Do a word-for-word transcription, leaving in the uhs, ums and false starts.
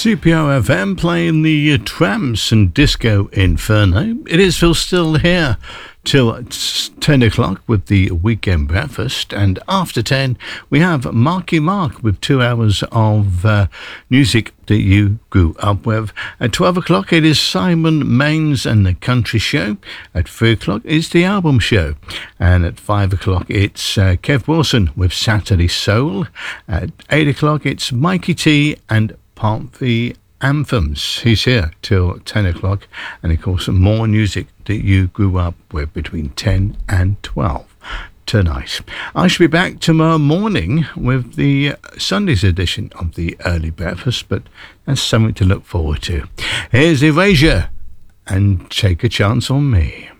C P O F M playing the uh, Tramps and Disco Inferno. It is Phil Still here till ten o'clock with the weekend breakfast, and after ten we have Marky Mark with two hours of uh, music that you grew up with. At twelve o'clock it is Simon Maines and the Country Show. At three o'clock it's the Album Show, and at five o'clock it's uh, Kev Wilson with Saturday Soul. At eight o'clock it's Mikey T and Pompey Anthems. He's here till ten o'clock, and of course more music that you grew up with between ten and twelve tonight. I shall be back tomorrow morning with the Sunday's edition of the Early Breakfast, but that's something to look forward to. Here's Erasure and Take a Chance on Me.